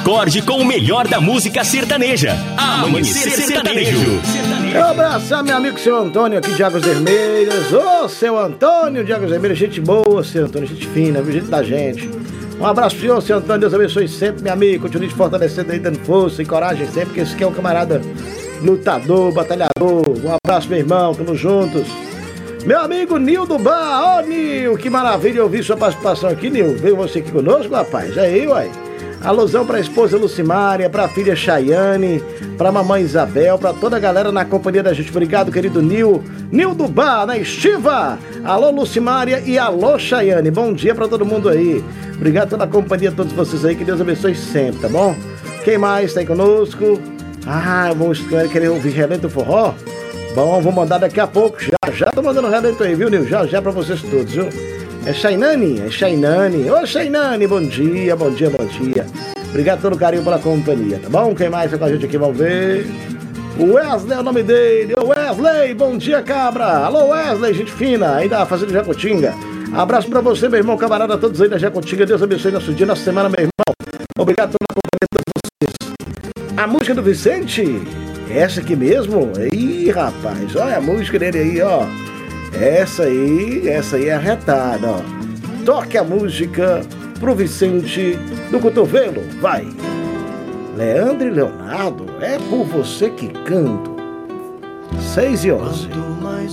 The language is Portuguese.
Acorde com o melhor da música sertaneja. Amanhecer Sertanejo. Eu abraçar meu amigo seu Antônio aqui de Águas Vermelhas. Ô, seu Antônio de Águas Vermelhas, gente boa, seu Antônio, gente fina, viu, gente da gente. Um abraço pro senhor, seu Antônio, Deus abençoe sempre, meu amigo. Continue te fortalecendo aí, dando força e coragem sempre, porque esse aqui é um camarada lutador, batalhador. Um abraço, meu irmão, tamo juntos. Meu amigo Nil do Bar, ô Nil, que maravilha ouvir sua participação aqui, Nil. Veio você aqui conosco, rapaz, aí, uai. Alusão pra esposa Lucimária, pra filha Chayane, pra mamãe Isabel, pra toda a galera na companhia da gente. Obrigado, querido Nil. Nil do Bar, na estiva. Alô, Lucimária e alô, Chayane. Bom dia pra todo mundo aí. Obrigado pela companhia de todos vocês aí, que Deus abençoe sempre, tá bom? Quem mais tá aí conosco? Vamos querer ouvir Relento Forró? Bom, vou mandar daqui a pouco. Já tô mandando relento aí, viu, Nil? Já pra vocês todos, viu? É Chainani? É Chainani. Ô, Chainani, bom dia, bom dia, bom dia. Obrigado pelo carinho, pela companhia, tá bom? Quem mais tá com a gente aqui, vamos ver. O Wesley é o nome dele. Ô, Wesley, bom dia, cabra. Alô, Wesley, gente fina, aí da Fazenda Jacutinga. Abraço pra você, meu irmão, camarada, todos aí da Jacutinga. Deus abençoe nosso dia, nossa semana, meu irmão. Obrigado pela companhia de todos vocês. A música do Vicente... Essa aqui mesmo? Ih, rapaz, olha a música dele aí, ó. Essa aí é arretada, ó. Toque a música pro Vicente do cotovelo, vai. Leandro e Leonardo, é por você que canto. 6:11.